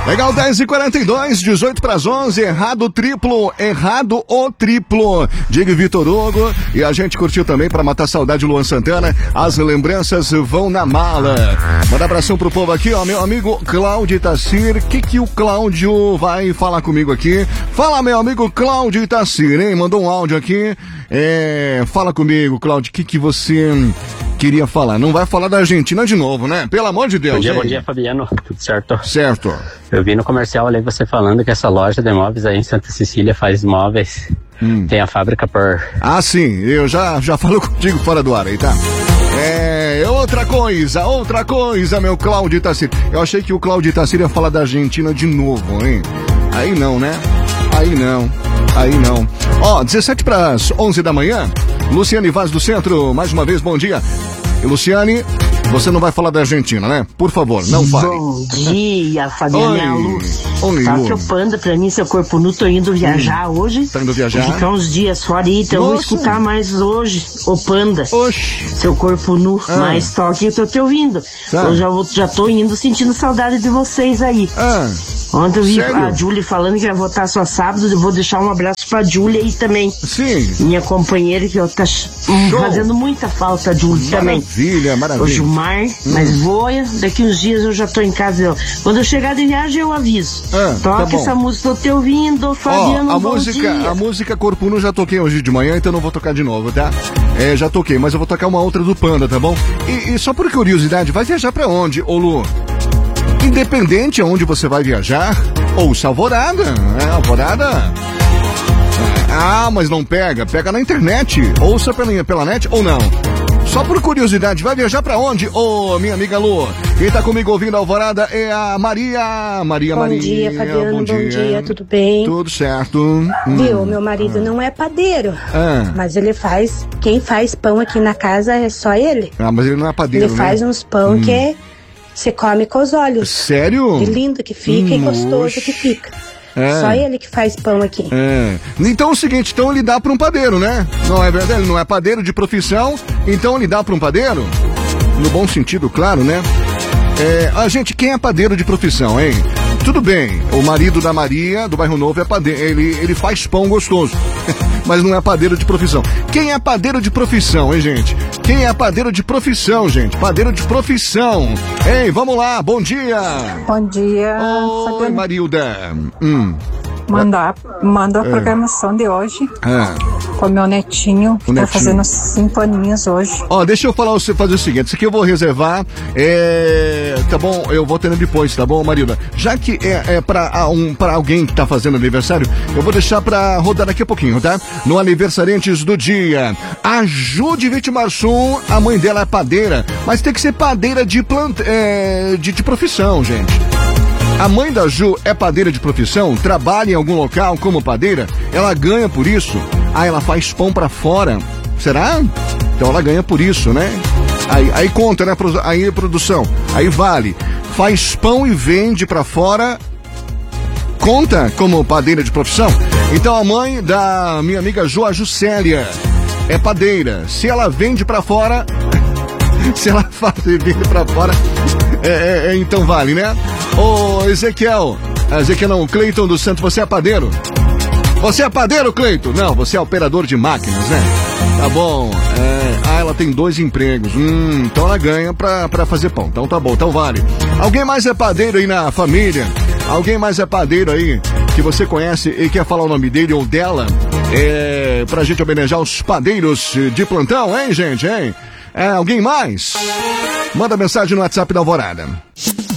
Legal, 10h42, 18 para as 11, errado o triplo. Diego e Vitor Hugo. E a gente curtiu também para matar saudade Luan Santana. As lembranças vão na mala. Manda abração pro povo aqui, ó. Meu amigo Cláudio Itacir. Que o Cláudio vai falar comigo aqui? Fala, meu amigo Cláudio Itacir, hein? Mandou um áudio aqui. Fala comigo, Cláudio. O que você queria falar? Não vai falar da Argentina de novo, né? Pelo amor de Deus. Bom dia, Fabiano. Tudo certo? Certo. Eu vi no comercial ali você falando que essa loja de móveis aí em Santa Cecília faz móveis. Tem a fábrica por... Ah, sim. Eu já falo contigo fora do ar aí, tá? Outra coisa, meu Cláudio Itacir. Eu achei que o Cláudio Itacir ia falar da Argentina de novo, hein? Aí não, né? Aí não. Ó, 17 para as 11 da manhã. Luciane Vaz do Centro, mais uma vez, bom dia. E Luciane, você não vai falar da Argentina, né? Por favor, não fale. Bom dia, Fabiano. Oi, Tá Lu. preocupando pra mim, seu corpo nu. Tô indo viajar hoje. Tá indo viajar? Vou ficar uns dias fora aí, então eu vou escutar mais hoje, ô Panda. Oxi. Seu corpo nu, mas tô aqui, eu tô te ouvindo. Tá. Eu já tô indo sentindo saudade de vocês aí. Ontem eu vi sério? a Júlia falando que ia votar só sábado. Eu vou deixar um abraço pra Júlia aí também. Sim. Minha companheira que tá fazendo muita falta, a Júlia também. Maravilha. O Gilmar, mas vou, daqui uns dias eu já tô em casa. Quando eu chegar de viagem eu aviso. Toca tá essa música, tô te ouvindo, Fabiano. Ó, bom dia. a música Corpo Nu já toquei hoje de manhã, então não vou tocar de novo, tá? Já toquei, mas eu vou tocar uma outra do Panda, tá bom? E só por curiosidade, vai viajar pra onde, ô Lu? Independente aonde você vai viajar, ouça Alvorada, Alvorada. Mas não pega na internet, ouça pela net ou não. Só por curiosidade, vai viajar pra onde, ô minha amiga Lu? Quem tá comigo ouvindo a Alvorada é a Maria. Bom dia, Fabiano, bom dia, tudo bem? Tudo certo. Viu, meu marido não é padeiro, mas quem faz pão aqui na casa é só ele. Mas ele não é padeiro, Ele faz uns pão que você come com os olhos. Sério? Que lindo que fica e gostoso que fica. Só ele que faz pão aqui. Então é o seguinte, então ele dá pra um padeiro, né? Não é verdade? Ele não é padeiro de profissão, então ele dá pra um padeiro? No bom sentido, claro, né? Gente, quem é padeiro de profissão, hein? Tudo bem, o marido da Maria, do Bairro Novo, é padeiro, ele faz pão gostoso, mas não é padeiro de profissão. Quem é padeiro de profissão, hein, gente? Quem é padeiro de profissão, gente? Padeiro de profissão. Ei, vamos lá, bom dia. Bom dia. Oi, Marilda. Manda a programação de hoje com meu netinho, que tá fazendo 5 aninhos hoje. Deixa eu fazer o seguinte, isso aqui eu vou reservar, tá bom, eu vou tendo depois, tá bom, Marilda? Já que pra alguém que tá fazendo aniversário, eu vou deixar pra rodar daqui a pouquinho, tá? No aniversariantes do dia, a Ju de Vitimarsum, a mãe dela é padeira, mas tem que ser padeira de profissão, gente. A mãe da Ju é padeira de profissão, trabalha em algum local como padeira, ela ganha por isso. Ela faz pão pra fora, será? Então ela ganha por isso, né? Aí conta, né, aí produção, aí vale. Faz pão e vende pra fora, conta como padeira de profissão? Então a mãe da minha amiga Ju, a Juscelia, é padeira. Se ela vende pra fora, se ela faz e vende pra fora, então vale, né? Ô Ezequiel não, o Cleiton do Santos, você é padeiro? Você é padeiro, Cleiton? Não, você é operador de máquinas, né? Tá bom, ela tem 2 empregos, então ela ganha pra fazer pão, então tá bom, então vale. Alguém mais é padeiro aí na família? Alguém mais é padeiro aí que você conhece e quer falar o nome dele ou dela? Pra gente homenagear os padeiros de plantão, hein, gente, hein? Alguém mais? Manda mensagem no WhatsApp da Alvorada.